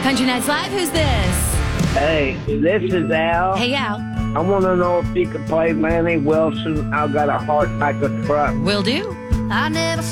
Country Nights Live, who's this? Hey, this is Al. Hey, Al. I want to know if you can play Lanny Wilson. I've got a heart like a truck. Will do. I never